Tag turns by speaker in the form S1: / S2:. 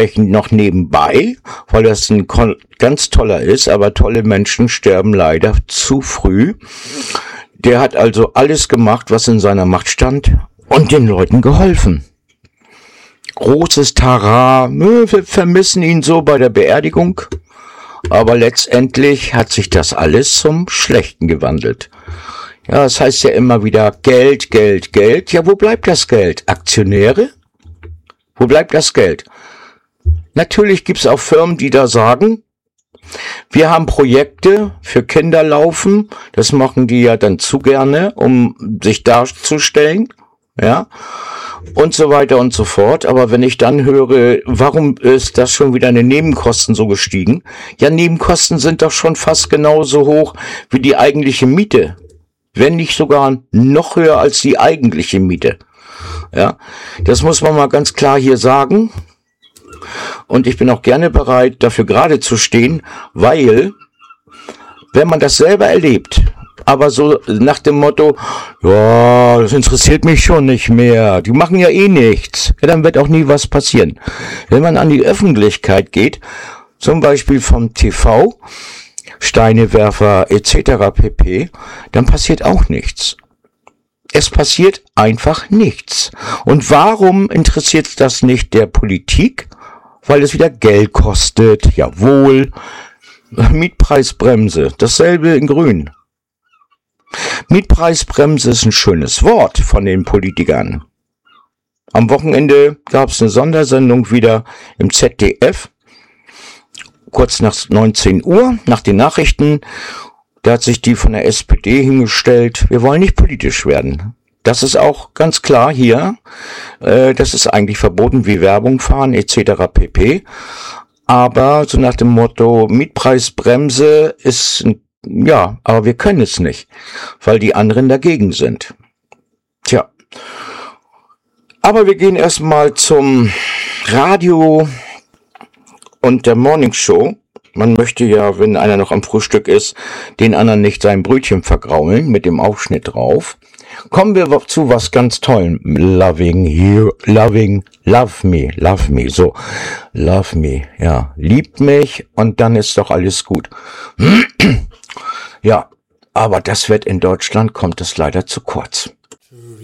S1: dementsprechend noch nebenbei, weil das ein ganz toller ist, aber tolle Menschen sterben leider zu früh. Der hat also alles gemacht, was in seiner Macht stand und den Leuten geholfen. Großes Tara, wir vermissen ihn so bei der Beerdigung, aber letztendlich hat sich das alles zum Schlechten gewandelt. Ja, das heißt ja immer wieder Geld, Geld, Geld. Ja, wo bleibt das Geld? Aktionäre? Wo bleibt das Geld? Natürlich gibt's auch Firmen, die da sagen, wir haben Projekte für Kinder laufen. Das machen die ja dann zu gerne, um sich darzustellen. Ja, und so weiter und so fort. Aber wenn ich dann höre, warum ist das schon wieder in den Nebenkosten so gestiegen? Ja, Nebenkosten sind doch schon fast genauso hoch wie die eigentliche Miete. Wenn nicht sogar noch höher als die eigentliche Miete. Ja, das muss man mal ganz klar hier sagen. Und ich bin auch gerne bereit, dafür gerade zu stehen, weil, wenn man das selber erlebt, aber so nach dem Motto, ja, das interessiert mich schon nicht mehr, die machen ja eh nichts, ja, dann wird auch nie was passieren. Wenn man an die Öffentlichkeit geht, zum Beispiel vom TV, Steinewerfer etc. pp., dann passiert auch nichts. Es passiert einfach nichts. Und warum interessiert das nicht der Politik? Weil es wieder Geld kostet, jawohl. Mietpreisbremse, dasselbe in Grün. Mietpreisbremse ist ein schönes Wort von den Politikern. Am Wochenende gab es eine Sondersendung wieder im ZDF, kurz nach 19 Uhr, nach den Nachrichten. Da hat sich die von der SPD hingestellt, wir wollen nicht politisch werden. Das ist auch ganz klar hier. Das ist eigentlich verboten, wie Werbung fahren etc. pp. Aber so nach dem Motto, Mietpreisbremse ist, ja, aber wir können es nicht, weil die anderen dagegen sind. Tja. Aber wir gehen erstmal zum Radio und der Morning Show. Man möchte ja, wenn einer noch am Frühstück ist, den anderen nicht sein Brötchen vergraulen mit dem Aufschnitt drauf. Kommen wir zu was ganz Tollem. Love me, so. Love me, ja. Liebt mich und dann ist doch alles gut. Ja, aber das wird in Deutschland, kommt es leider zu kurz.